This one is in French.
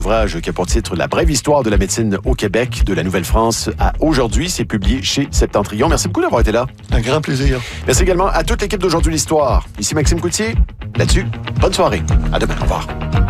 Ouvrage qui a pour titre La brève histoire de la médecine au Québec, de la Nouvelle-France à aujourd'hui. C'est publié chez Septentrion. Merci beaucoup d'avoir été là. Un grand plaisir. Merci également à toute l'équipe d'Aujourd'hui l'Histoire. Ici Maxime Coutier. Là-dessus, bonne soirée. À demain. Au revoir.